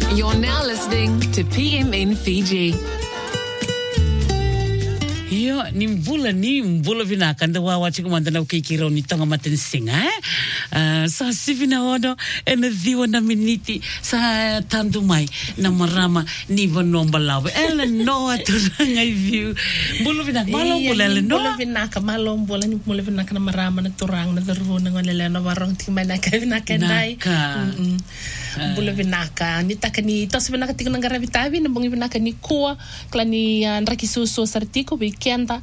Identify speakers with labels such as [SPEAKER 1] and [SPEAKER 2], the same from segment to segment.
[SPEAKER 1] You're now listening to PMN Fiji.
[SPEAKER 2] Yo, ni mbula vina kanda wawa chiku mandana ukikiro ni tonga matensinga sa sivina odo ena dhiwa na miniti sa tandu mai na marama ni vanomba lawe ela noa turanga view mbula vina malombula ela noa
[SPEAKER 3] mbula vina ka malombula ni mbula vina ka na marama na turang na dharu na ngolele na warong tingma na ka vina ka ndai mbula vina ka ni taka ni tos vina ka tiku na garavitavi na bungi vina ka ni kua kla ni nraki suso sartiko kenda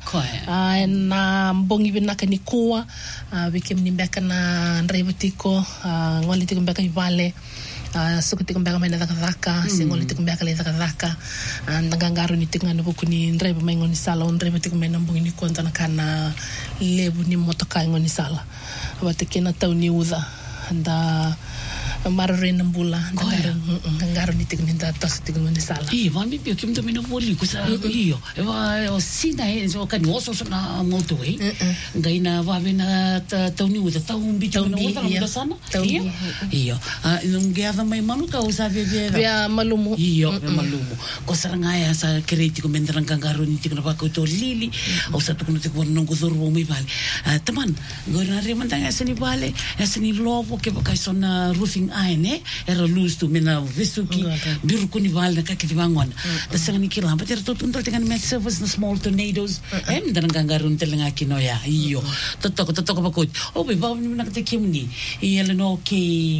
[SPEAKER 3] na mbongi binaka ni kuwa bikim ni mbeka na nrebutiko ngoli tiko mbeka ibale suku tiko mbeka mai na dhaka singoli tiko mbeka le dhaka ndangangaru ni tiko nganubuku ni nrebu mai ngoni sala nrebu tiko mai na mbongi ni konta na kana lebu ni motoka ngoni sala wateke na tau ni uza anda marore na mbula ngaro ni tiko ninda tos tiko ngoni sala
[SPEAKER 2] mami pio kim domino woli kusa iyo o sina so kan oso na motorway ngaina vavena tauni uta taumbi tauna uta sana iyo nungeava mai manuka usabe
[SPEAKER 3] via malumu
[SPEAKER 2] iyo malumu kosaranga ya sa kreti komendran ngaro ni tiko na bako to lili o sa tiko tiko nongo zorbo mai vale taman ngora remandanga sani vale sani lovo ke baka sona roofing aine era luz tu mena visuki biru kuni vale ka kiti vangona da sangani kila but era tot untal tengan met service na small tornadoes dan gangarun telenga kinoya iyo totoko bakot o be ba ni nakate kimni ele no ke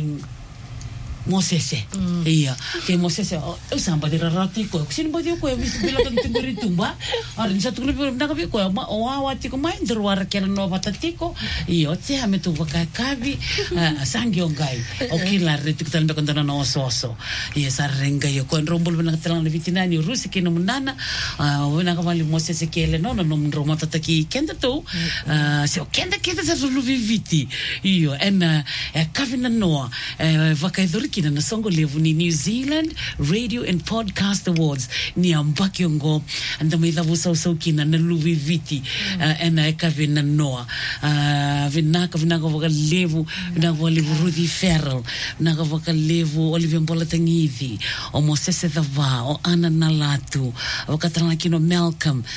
[SPEAKER 2] Mosese iya ke Mosese o samba de ratiko sin bodio ko bila tan tinguri tumba arin satu kali na kabi ko o awati ko mai ndruar kela no batatiko iyo tse ame tu vakakabi sangyo ngai o kila retik tan bekondana no soso iya sarenga yo ko rombol na telang na vitinani rusi ke no munana na kamali Mosese kele no ndro matataki kenda to se o kenda sa lu viviti iyo en kavina no vakaidori kina na songo levu ni New Zealand Radio and Podcast Awards ni ambaki ngo anda mai davu so kina na luvi viti ena kavina noa vinaka voka levu Rudy Farrell vinaka voka levu Olivia Mbolatangithi o Mosese Dava o Ana Nalatu o katrana kino Malcolm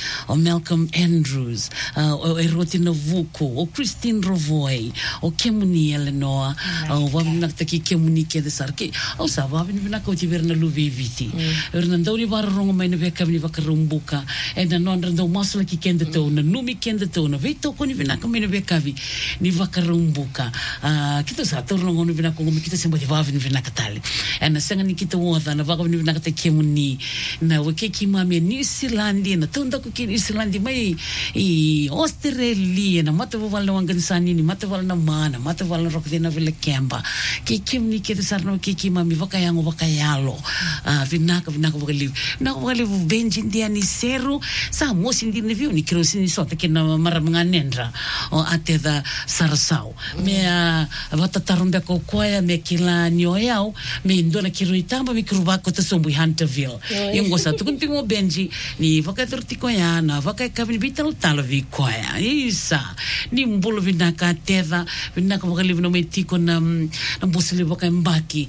[SPEAKER 2] Andrews o Eroti Navuko o Christine Rovoy o Kemuni Eleanor o wavinaka taki Kemuni ke sarki o sava vina ko tiverna luvi viti ernando ni rongo mai na veka ni vakarumbuka na non rando masla ki kende to na numi kende to na veto ko ni vina ko mai na veka vi ni vakarumbuka kita sa to rongo ni vina ko mi kita semba va vina katali na sanga ni kita wona na vaka ni vina kata kemuni na weke ki mami New Zealand na tonda ko ki New Zealand mai i Australia na mataval na wangansani ni mataval na mana mataval na rokdena vile kemba ki kemni ke sarno kiki mami vakayango vakayalo vinaka vakalivu benji ndia ni seru sa mosi ndi ne viu ni krosi ni sota ke na maramanga nendra o ateda sarasau me vatatarumbe ko koya me kila nyoyao me ndona kiruitamba me kurubako to sombu Hunterville yengo sa tukuntingo benji ni vakaturtiko yana vakakabini vital talavi koya isa ni mbulu vinaka teda vinaka vakalivu no metiko na mbusili vakambaki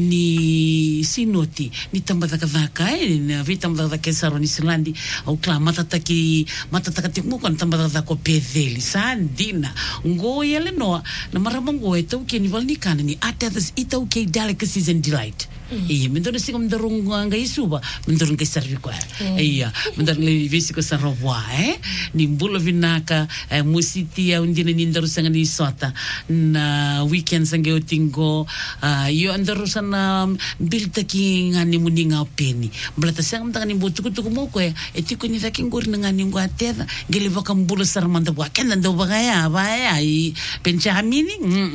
[SPEAKER 2] ni sinoti ni tambadaka na vitambadaka saro ni Silandi au kla matataki mo kon tambadaka ko pedeli sandina ngoyele no na maramongo eto ke ni valni kana ni atas ito ke delicacies and delight mendona singom ndorunga isuba mendona ke servi kwa mendona le visiko sarova ni mbulo vinaka musiti ya undina ni ndorusanga ni sota na weekend sange otingo yo ndorusana bilta ki ngani muninga peni blata sang mtaka ni botukutuku moko etiko ni zakingori ngani ngwateda ngeli vaka mbulo sarmanda bwa kenda ndo bagaya baya I pencha hamini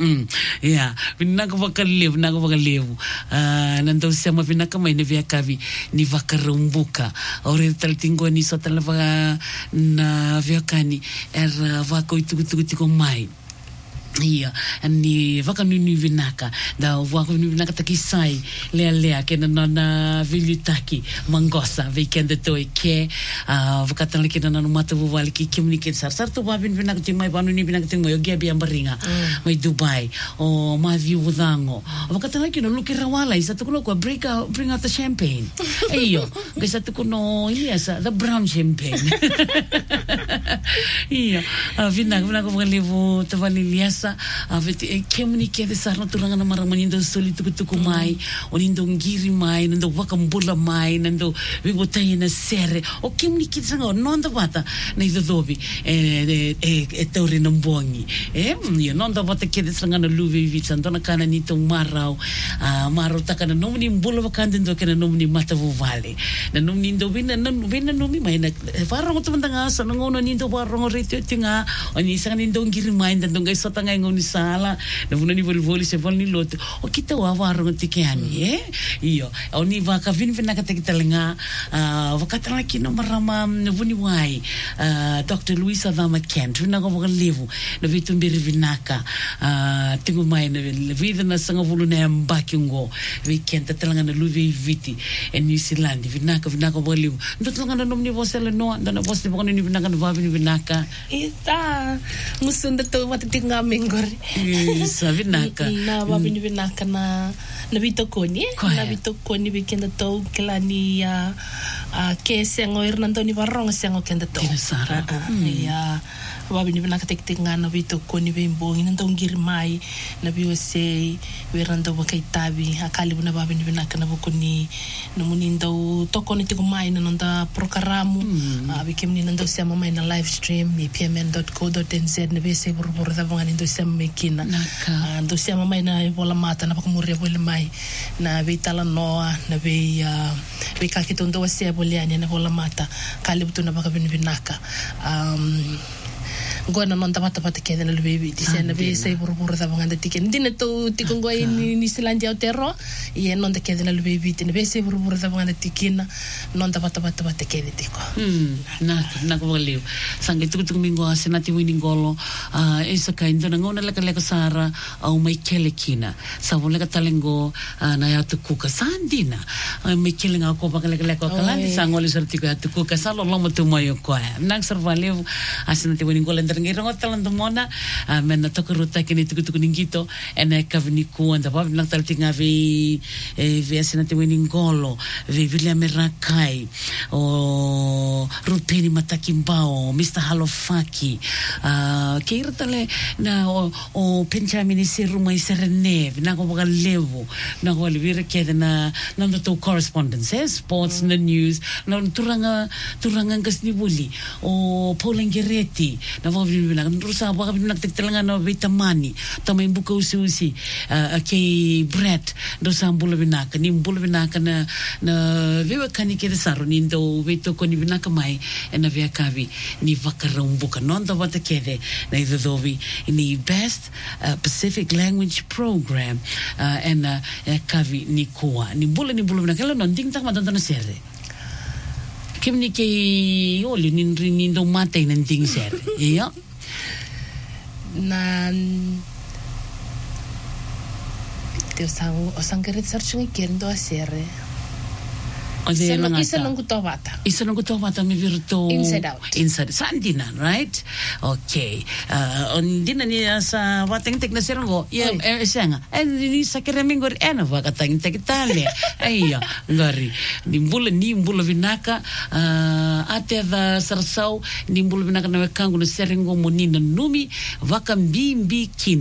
[SPEAKER 2] vinaka vaka levu nando sema vinaka mai ne via kavi ni vakarumbuka ore taltingo ni sotalava na via kani vako itukutuku mai Ia, ni waka nuni vinaka, da waka nuni vinaka takisai, lea, kena nana vilutaki, mangosa, weekend toi ke, wakatala kena nana mata wawali ki communicate sar tu wabin vinaka tingmai, wanuni vinaka tingmai, o Gabi Ambaringa, mai Dubai, o Mavi Udango, wakatala kena luki rawala, isa tu kuno bring out the champagne, iyo, isa tu kuno, iliasa, the brown champagne, iyo, vinaka wakalivu, tawali iliasa, avete communicate sarna turanga na maramanindo soli tuku mai onindo ngiri mai nando wakambula mai nando vibotai na sere o communicate sanga nonda bata na idodobi e tauri na mbongi io nonda bata kede sanga na luve vitsa ndona kana ni to marau takana nomni mbula wakande ndo kana nomni mata vale na nomni ndo vina nomi mai na farang to mandanga sa ngono ni ndo warong rete tinga oni sanga ni ndo ngiri mai ndo ngai sotanga ngoni sala na vuna ni voli se voli lote o kita wa warong tikiani iyo oni vaka vinvina kata kita lenga wakatala kino marama vuni wai Dr. Luisa Dama Kent vina ko levu na vitu mbiri vinaka tingu mai na vida na sanga vulu na mbakingo weekend talanga na luve viti en New Zealand vinaka ko levu ndo talanga na nomni vosela no ndana vosi bokoni ni vinaka na vavi ni vinaka
[SPEAKER 3] ita musunda to matitinga mengori
[SPEAKER 2] vinaka
[SPEAKER 3] na babini vinaka na vitokoni weekend to kelani ke sengo irnando ni varong sengo kenda to ya babini vinaka tektinga na vitokoni bembongi nando ngir mai na biose wirando wakaitabi akali buna babini vinaka na bokoni no munindo tokoni tiko mai na nanda programo bikimni nando sema mai na live stream pmn.co.nz na bese burbur da vangani ndo sema mekina ndo sema mai na bola mata na pakumuri bola mai na vitala noa na be kakito ndo wase boliani na bola mata kali butu na babini vinaka gona non tapata kede na lubebi disena be sai burbur da banganda tiken dine to tikongo ni Zealandia o terro e non da kede na lubebi dine be sai burbur da banganda tikina non tapata kede tiko
[SPEAKER 2] na ko liu sangi tuku mingo senati winingolo esa kainda ngona leka sara au mai kelekina sa vola ka talengo na ya tukuka sandina mai kelenga ko leka kalandi sangole sertiko ya tukuka salo lomo tu moyo ko nang servaleu asenati winingolo ngirongo talan mona mena tokuruta kini tuku ningito ene kavniku anda pa nang taltinga ve asenati winingolo ve William Merakai o Rupeni Matakimbao Mr. Halofaki keirtale na o Benjamin Seruma Serene na ko levo na ko livire kede na nando to correspondence sports na news na turanga kasnibuli o Paulengereti na vina rusa baka bina tektelanga na vitamani tamay buka usi kay Brett do sambula binaka ni mbula binaka na vewa kani kede saro ni ndo veto ko ni binaka mai na via kavi ni vakarong buka nonda wata kede na idodovi ni best Pacific language program and kavi ni koa ni mbula binaka lo non ding tak madanta na sere kimni kay oli ni ndo matay ng ding sere iya
[SPEAKER 3] na osang kerit searching ikendo asere isa nang kutobata mi virto inside sandina right okay ondina ni sa wateng tek na serango ya senga ni sa keremingor ena wakatang tek tale ayo ngari nimbula vinaka ate da sarsau nimbula vinaka na wekangu na serango monina numi wakambimbi kin